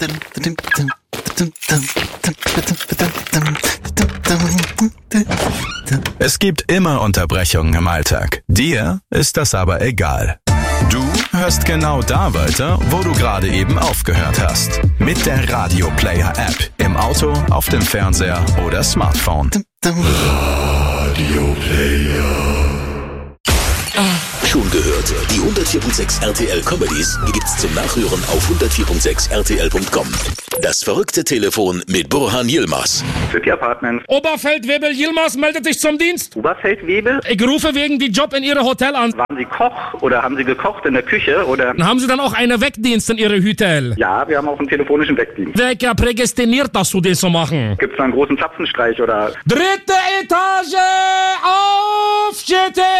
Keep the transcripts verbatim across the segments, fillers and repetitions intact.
Es gibt immer Unterbrechungen im Alltag. Dir ist das aber egal. Du hörst genau da weiter, wo du gerade eben aufgehört hast. Mit der Radio Player App. Im Auto, auf dem Fernseher oder Smartphone. Radio Player. Schon gehört, die hundertvier Komma sechs R T L Comedies gibt's zum Nachhören auf hundertvier Komma sechs R T L Punkt com. Das verrückte Telefon mit Burhan Yilmaz. City Apartments. Oberfeldwebel Yilmaz meldet sich zum Dienst. Oberfeldwebel? Ich rufe wegen die Job in Ihre Hotel an. Waren Sie Koch oder haben Sie gekocht in der Küche oder? Haben Sie dann auch einen Wegdienst in Ihre Hotel? Ja, wir haben auch einen telefonischen Wegdienst. Wer ja prädestiniert, dass du das so machen? Gibt's da einen großen Zapfenstreich oder? Dritte Etage aufsteht!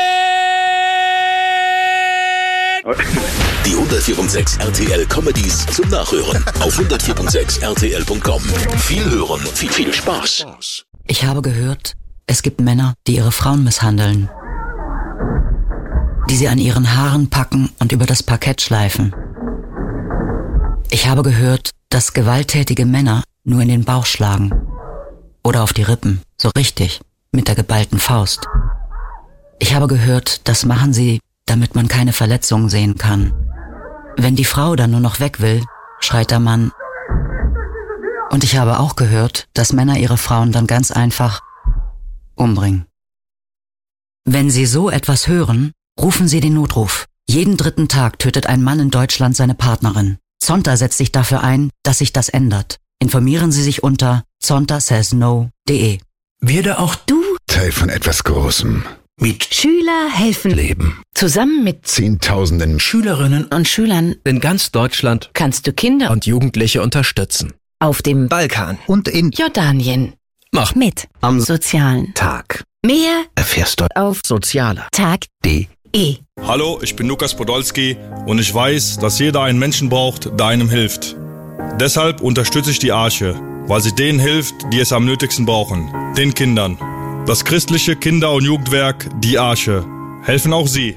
Die hundertvier Komma sechs R T L Comedies zum Nachhören auf hundertvier Komma sechs R T L Punkt com. Viel hören, viel, viel Spaß. Ich habe gehört, es gibt Männer, die ihre Frauen misshandeln. Die sie an ihren Haaren packen und über das Parkett schleifen. Ich habe gehört, dass gewalttätige Männer nur in den Bauch schlagen. Oder auf die Rippen, so richtig, mit der geballten Faust. Ich habe gehört, das machen sie, damit man keine Verletzungen sehen kann. Wenn die Frau dann nur noch weg will, schreit der Mann. Und ich habe auch gehört, dass Männer ihre Frauen dann ganz einfach umbringen. Wenn Sie so etwas hören, rufen Sie den Notruf. Jeden dritten Tag tötet ein Mann in Deutschland seine Partnerin. Zonta setzt sich dafür ein, dass sich das ändert. Informieren Sie sich unter zonta says no punkt de. Werde auch du Teil von etwas Großem. Mit Schüler helfen Leben. Zusammen mit Zehntausenden Schülerinnen und Schülern in ganz Deutschland kannst du Kinder und Jugendliche unterstützen. Auf dem Balkan und in Jordanien. Mach mit am sozialen Tag. Mehr erfährst du auf sozialer Tag D. E. Hallo, ich bin Lukas Podolski und ich weiß, dass jeder einen Menschen braucht, der einem hilft. Deshalb unterstütze ich die Arche, weil sie denen hilft, die es am nötigsten brauchen, den Kindern. Das christliche Kinder- und Jugendwerk Die Arche. Helfen auch Sie.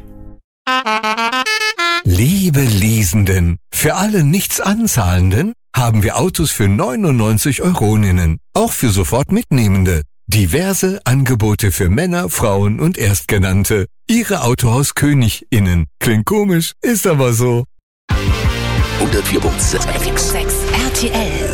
Liebe Lesenden, für alle Nichtsanzahlenden haben wir Autos für neunundneunzig Euroninnen, auch für sofort Mitnehmende. Diverse Angebote für Männer, Frauen und Erstgenannte. Ihre Autohaus KönigInnen. Klingt komisch, ist aber so. hundertvier Komma sechs R T L